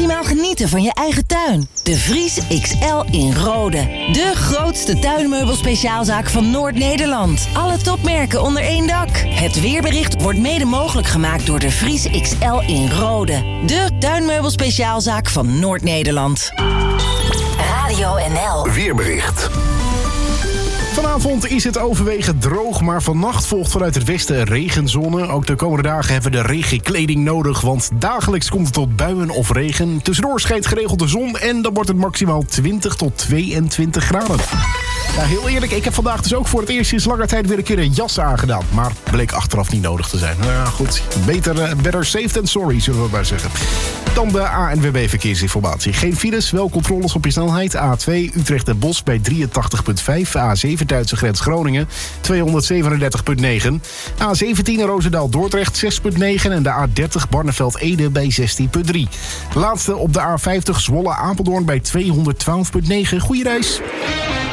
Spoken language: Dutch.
maximaal genieten van je eigen tuin. De Vries XL in Rode. De grootste tuinmeubelspeciaalzaak van Noord-Nederland. Alle topmerken onder één dak. Het weerbericht wordt mede mogelijk gemaakt door de Vries XL in Rode. De tuinmeubelspeciaalzaak van Noord-Nederland. Radio NL. Weerbericht. Vanavond is het overwegend droog, maar vannacht volgt vanuit het westen regenzone. Ook de komende dagen hebben we de regenkleding nodig, want dagelijks komt het tot buien of regen. Tussendoor schijnt geregeld de zon en dan wordt het maximaal 20 tot 22 graden. Ja, heel eerlijk, ik heb vandaag dus ook voor het eerst sinds lange tijd weer een keer een jas aangedaan. Maar bleek achteraf niet nodig te zijn. Nou ja, goed, better safe than sorry, zullen we maar zeggen. Dan de ANWB Verkeersinformatie. Geen files, wel controles op je snelheid. A2 Utrecht en Bosch bij 83,5. A7 Duitse grens Groningen 237,9. A17 Roosendaal Dordrecht 6,9. En de A30 Barneveld Ede bij 16,3. Laatste op de A50 Zwolle Apeldoorn bij 212,9. Goeie reis.